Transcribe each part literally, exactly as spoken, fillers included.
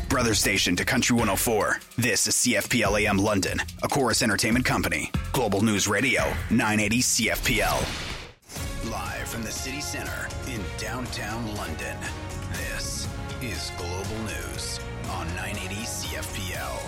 brother station to Country one oh four. This is C F P L A M London, a Chorus Entertainment Company. Global News Radio, nine eighty C F P L. Live from the city center in downtown London, this is Global News on nine eighty C F P L.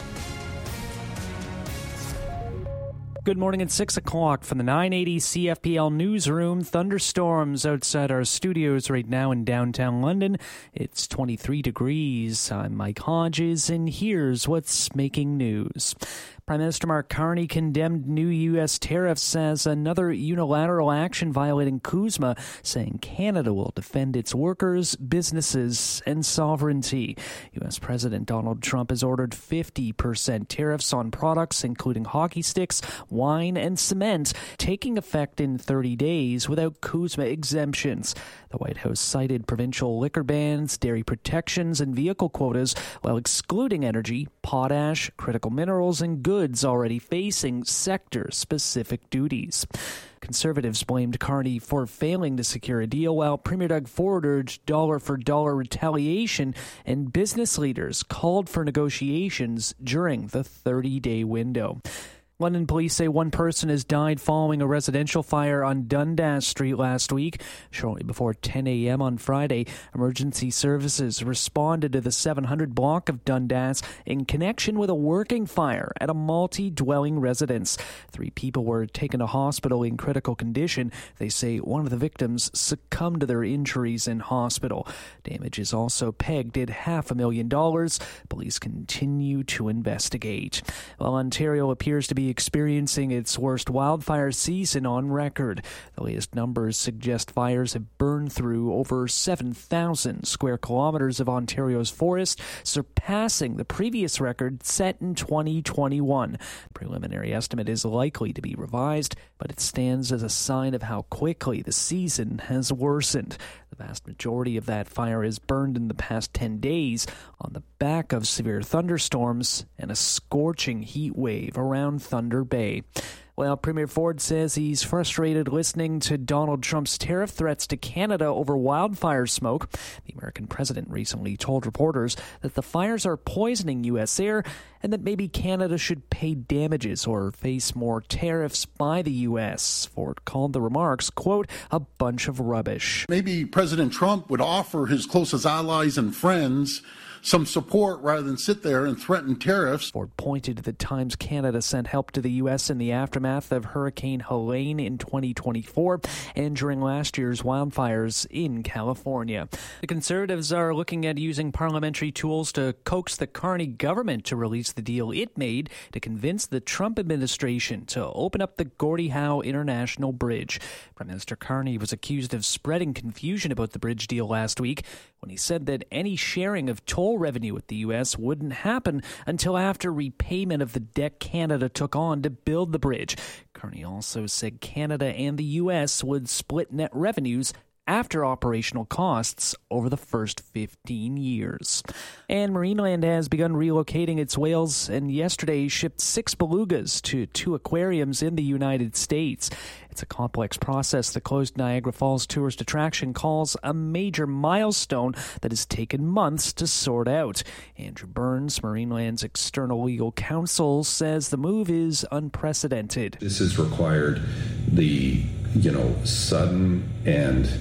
Good morning at six o'clock from the nine eighty C F P L newsroom. Thunderstorms outside our studios right now in downtown London. It's twenty-three degrees. I'm Mike Hodges, and here's what's making news. Prime Minister Mark Carney condemned new U S tariffs as another unilateral action violating CUSMA, saying Canada will defend its workers, businesses, and sovereignty. U S President Donald Trump has ordered fifty percent tariffs on products including hockey sticks, wine, and cement, taking effect in thirty days without CUSMA exemptions. The White House cited provincial liquor bans, dairy protections, and vehicle quotas, while excluding energy, potash, critical minerals, and goods already facing sector-specific duties. Conservatives blamed Carney for failing to secure a deal, while Premier Doug Ford urged dollar-for-dollar retaliation, and business leaders called for negotiations during the thirty-day window. London police say one person has died following a residential fire on Dundas Street last week. Shortly before ten a.m. on Friday, emergency services responded to the seven hundred block of Dundas in connection with a working fire at a multi-dwelling residence. Three people were taken to hospital in critical condition. They say one of the victims succumbed to their injuries in hospital. Damage is also pegged at half a million dollars. Police continue to investigate. While Ontario appears to be experiencing its worst wildfire season on record. The latest numbers suggest fires have burned through over seven thousand square kilometers of Ontario's forest, surpassing the previous record set in twenty twenty-one. The preliminary estimate is likely to be revised, but it stands as a sign of how quickly the season has worsened. The vast majority of that fire has burned in the past ten days on the back of severe thunderstorms and a scorching heat wave around Thunder Bay. Well, Premier Ford says he's frustrated listening to Donald Trump's tariff threats to Canada over wildfire smoke. The American president recently told reporters that the fires are poisoning U S air and that maybe Canada should pay damages or face more tariffs by the U S. Ford called the remarks, quote, a bunch of rubbish. Maybe President Trump would offer his closest allies and friends some support rather than sit there and threaten tariffs. Ford pointed to the times Canada sent help to the U S in the aftermath of Hurricane Helene in twenty twenty-four and during last year's wildfires in California. The Conservatives are looking at using parliamentary tools to coax the Carney government to release the deal it made to convince the Trump administration to open up the Gordie Howe International Bridge. Prime Minister Carney was accused of spreading confusion about the bridge deal last week when he said that any sharing of toll revenue with the U S wouldn't happen until after repayment of the debt Canada took on to build the bridge. Carney also said Canada and the U S would split net revenues after operational costs over the first fifteen years. And Marineland has begun relocating its whales and yesterday shipped six belugas to two aquariums in the United States. It's a complex process the closed Niagara Falls tourist attraction calls a major milestone that has taken months to sort out. Andrew Burns, Marineland's external legal counsel, says the move is unprecedented. This has required the, you know, sudden and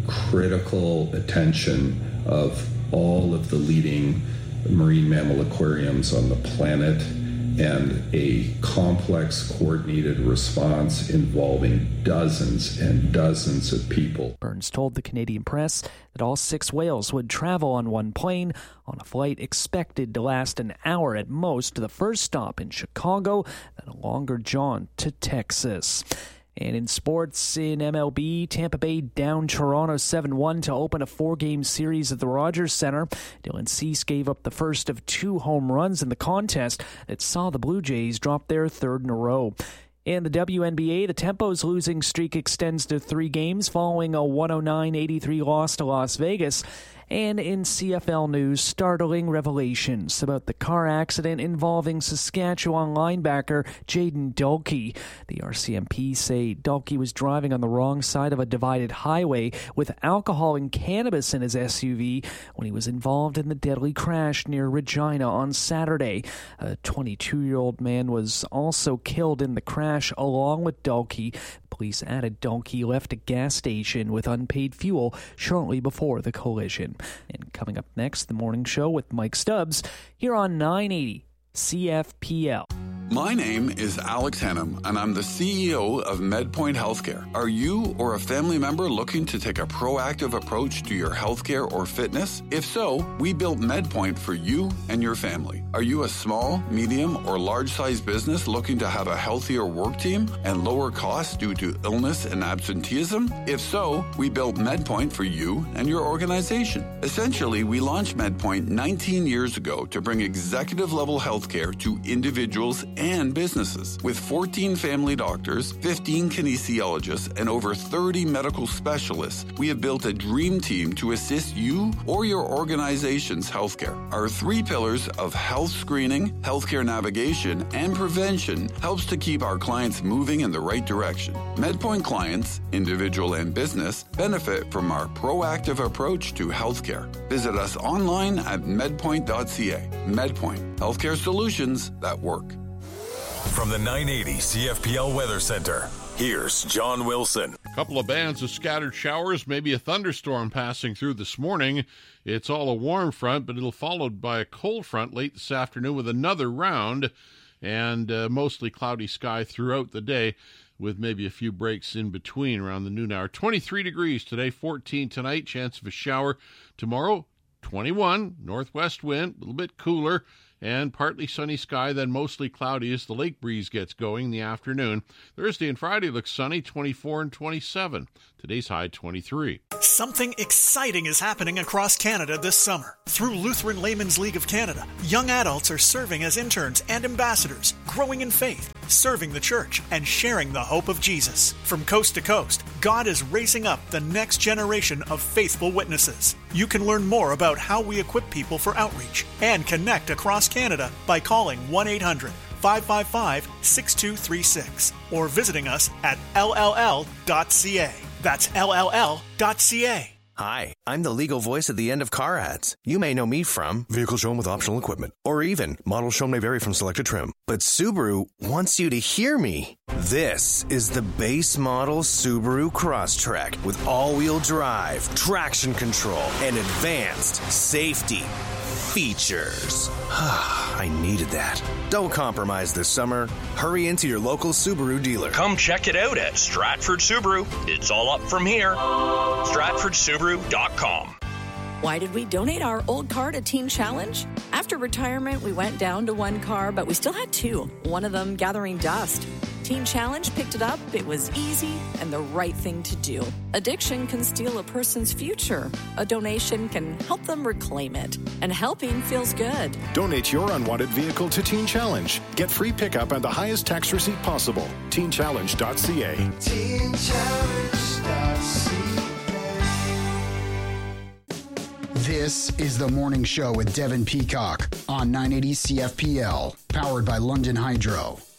critical attention of all of the leading marine mammal aquariums on the planet, and a complex, coordinated response involving dozens and dozens of people. Burns told the Canadian press that all six whales would travel on one plane on a flight expected to last an hour at most to the first stop in Chicago, then a longer jaunt to Texas. And in sports, in M L B, Tampa Bay downed Toronto seven one to open a four-game series at the Rogers Center. Dylan Cease gave up the first of two home runs in the contest that saw the Blue Jays drop their third in a row. In the W N B A, the Tempo's losing streak extends to three games following a one oh nine eighty-three loss to Las Vegas. And in C F L news, startling revelations about the car accident involving Saskatchewan linebacker Jayden Dalkey. The R C M P say Dalkey was driving on the wrong side of a divided highway with alcohol and cannabis in his S U V when he was involved in the deadly crash near Regina on Saturday. A twenty-two-year-old man was also killed in the crash along with Dalkey. Police added Dalkey left a gas station with unpaid fuel shortly before the collision. And coming up next, the morning show with Mike Stubbs here on nine eighty C F P L. My name is Alex Hannum, and I'm the C E O of MedPoint Healthcare. Are you or a family member looking to take a proactive approach to your healthcare or fitness? If so, we built MedPoint for you and your family. Are you a small, medium, or large-sized business looking to have a healthier work team and lower costs due to illness and absenteeism? If so, we built MedPoint for you and your organization. Essentially, we launched MedPoint nineteen years ago to bring executive-level healthcare to individuals and businesses. With fourteen family doctors, fifteen kinesiologists, and over thirty medical specialists, we have built a dream team to assist you or your organization's healthcare. Our three pillars of health screening, healthcare navigation, and prevention helps to keep our clients moving in the right direction. MedPoint clients, individual and business, benefit from our proactive approach to healthcare. Visit us online at medpoint dot c a. MedPoint, healthcare solutions that work. From the nine eighty C F P L Weather Center, here's John Wilson. A couple of bands of scattered showers, maybe a thunderstorm passing through this morning. It's all a warm front, but it'll followed by a cold front late this afternoon with another round, and uh, mostly cloudy sky throughout the day with maybe a few breaks in between around the noon hour. twenty-three degrees today, fourteen tonight, chance of a shower tomorrow, twenty-one, northwest wind, a little bit cooler, and partly sunny sky, then mostly cloudy as the lake breeze gets going in the afternoon. Thursday and Friday looks sunny, twenty-four and twenty-seven. Today's high, twenty-three. Something exciting is happening across Canada this summer. Through Lutheran Laymen's League of Canada, young adults are serving as interns and ambassadors, growing in faith, serving the church, and sharing the hope of Jesus. From coast to coast, God is raising up the next generation of faithful witnesses. You can learn more about how we equip people for outreach and connect across Canada by calling one eight hundred five five five six two three six or visiting us at L L L dot C A. That's L L L dot C A. Hi, I'm the legal voice at the end of car ads. You may know me from vehicle shown with optional equipment, or even model shown may vary from selected trim. But Subaru wants you to hear me. This is the base model Subaru Crosstrek with all-wheel drive, traction control, and advanced safety features. I needed that. Don't compromise this summer. Hurry into your local Subaru dealer. Come check it out at Stratford Subaru. It's all up from here. Stratford Subaru dot com. Why did we donate our old car to Teen Challenge? After retirement, we went down to one car, but we still had two, one of them gathering dust. Teen Challenge picked it up. It was easy and the right thing to do. Addiction can steal a person's future. A donation can help them reclaim it. And helping feels good. Donate your unwanted vehicle to Teen Challenge. Get free pickup and the highest tax receipt possible. teen challenge dot c a. teen challenge dot c a. This is The Morning Show with Devin Peacock on nine eighty C F P L, powered by London Hydro.